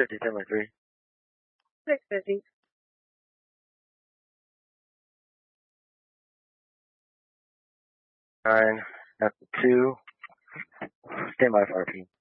750, stand by 3. 650. 9, after 2, stand by 5.